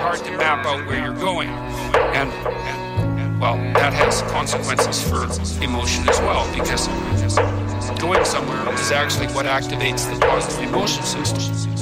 hard to map out where you're going. And well, that has consequences for emotion as well, because going somewhere is actually what activates the positive emotion system.